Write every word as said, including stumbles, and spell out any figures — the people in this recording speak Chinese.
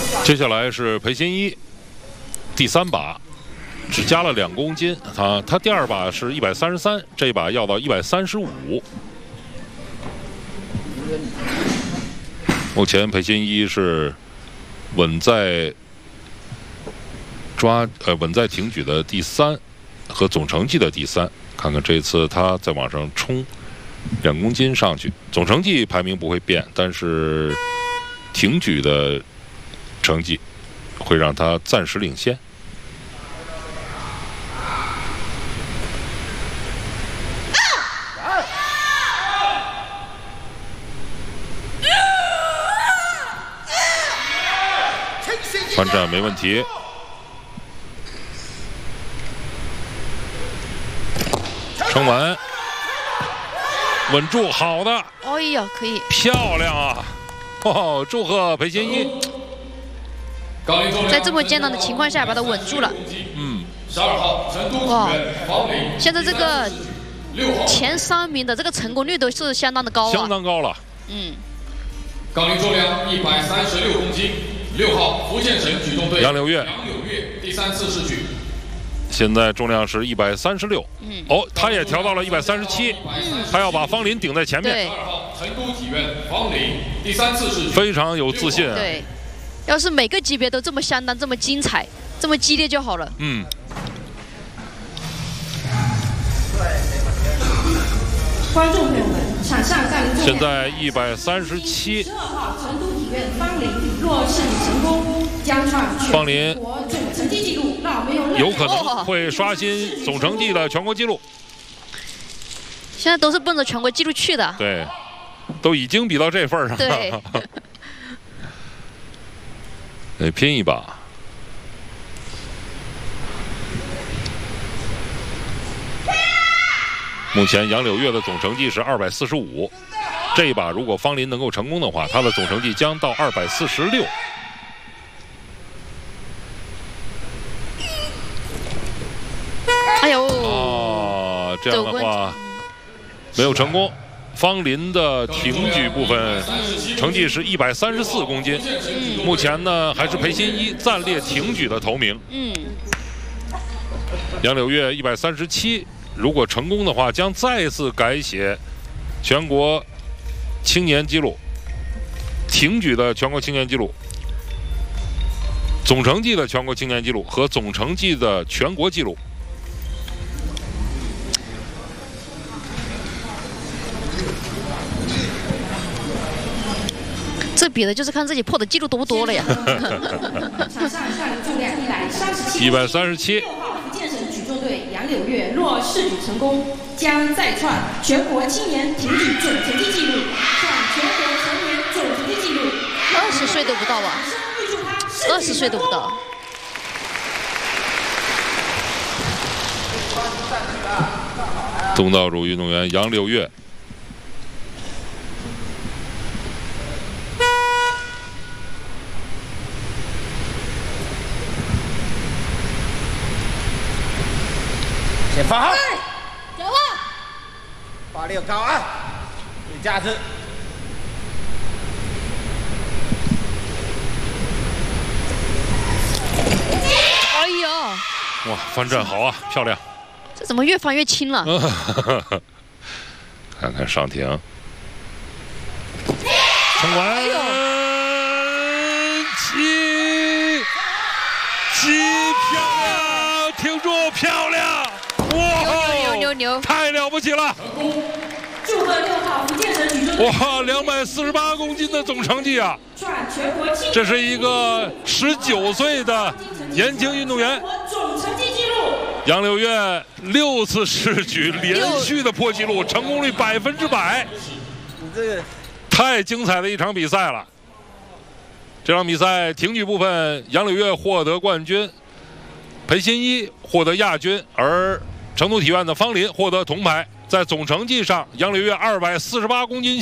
接下来是裴新一，第三把，只加了两公斤。他他第二把是一百三十三，这把要到一百三十五。目前裴新一是稳在抓呃稳在挺举的第三和总成绩的第三。看看这次他再往上冲两公斤上去，总成绩排名不会变，但是挺举的成绩会让他暂时领先。翻站没问题，撑稳，稳住，好的， 哎呀，可以， 漂亮啊！哦，祝贺裴新一， 在这么艰难的情况下把它稳住了。 嗯， 哇，现在这个前三名的这个成功率都是相当的高啊， 相当高了。 嗯， 杠铃重量一百三十六公斤。六号福建省举重队杨柳月， 杨柳月第三次试举， 现在重量是一百三十六。 嗯， 哦，他也调到了一百三十七，他要把方林顶在前面。 对， 二号成都体院方林第三次试举， 非常有自信。 对，要是每个级别都这么相当、这么精彩、这么激烈就好了。 嗯。 观众朋友们，场上杠铃重量现在一百三十七。 十二号成都体院方林若试举成功，将创方林全国总成绩纪录，让我们用有可能会刷新总成绩的全国纪录。 现在都是奔着全国纪录去的。 对，都已经比到这份儿上了。 对。 得拼一把。目前杨柳月的总成绩是二百四十五，这一把如果方林能够成功的话，他的总成绩将到二百四十六。 哎呦！ 哦，这样的话没有成功。方林的挺举部分成绩是一百三十四公斤， 嗯、 目前呢还是裴新一暂列挺举的头名。 嗯。 杨柳月一百三十七。如果成功的话，将再次改写全国青年纪录，挺举的全国青年纪录，总成绩的全国青年纪录和总成绩的全国纪录。 这比的就是看自己破的记录多不多了呀。 场上杠铃重量一百三十七， 一百三十七。 福建省举重队杨柳月若试举成功，将再创全国青年挺举总成绩纪录，创全国成年总成绩纪录。 二十岁都不到吧？二十岁都不到。 东道主运动员杨柳月。 先放好， 走啊！ 发力高啊，有价值。 哎呀！ 哇，翻站好啊，漂亮！ 这怎么越翻越轻了？ 看看上庭，撑稳，起起漂亮，挺住，漂亮！哇， 牛牛牛， 太了不起了！ 祝贺六号福建省举重队！ 哇，两百四十八公斤的总成绩啊！ 创全国青年这是一个十九岁的年轻运动员。 总成绩纪录。 杨柳月六次试举连续的破纪录，成功率百分之百。 你这个太精彩的一场比赛了！这场比赛挺举部分，杨柳月获得冠军，裴新一获得亚军，而成都体院的方林获得铜牌。在总成绩上，杨柳月二百四十八公斤。